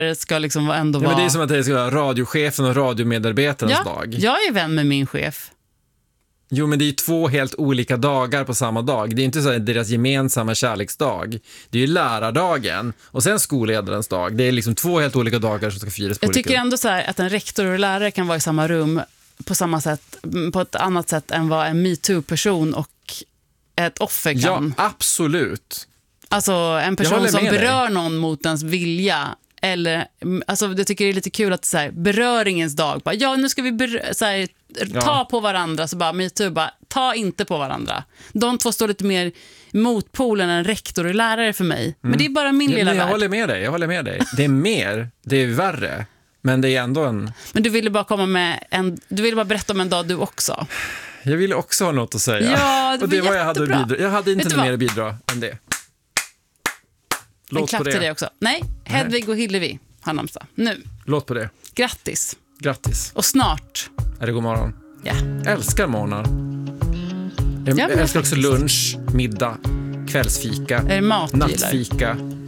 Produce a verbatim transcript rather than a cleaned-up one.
det ska liksom ändå ja, vara... men det är som att det ska vara radiochefen och radiomedarbetarens ja, dag. Jag är vän med min chef. Jo, men det är ju två helt olika dagar på samma dag. Det är inte så att deras gemensamma kärleksdag. Det är ju lärardagen och sen skolledarens dag. Det är liksom två helt olika dagar som ska firas på Jag olika... tycker ändå så här att en rektor och lärare kan vara i samma rum på samma sätt, på ett annat sätt än vad en MeToo-person och ett offer kan. Ja, absolut. Alltså en person som berör dig. någon mot ens vilja. Eller, alltså jag tycker det är lite kul att så här, beröringens dag, bara, ja nu ska vi ber- så här, ta ja. på varandra, så bara MeToo, bara, ta inte på varandra. De två står lite mer motpolen än rektor och lärare för mig. Mm. Men det är bara min ja, lilla jag värld. håller med dig, jag håller med dig. Det är mer, det är värre. Men det är ändå en... Men du ville bara komma med en, du ville bara berätta om en dag du också. Jag ville också ha något att säga. Ja, det och det var var jag hade jättebra. bidra. Jag hade inte vad? mer att bidra än det. Låt en klapp på det. till dig också. Nej, Hedvig och Hillevi har namnsdag. Nu. Låt på det. Grattis. Grattis. Och snart. Är det god morgon? Ja. Jag älskar morgnar. Jag Ja, men älskar också faktiskt. lunch, middag, kvällsfika, Är det mat du gillar? nattfika.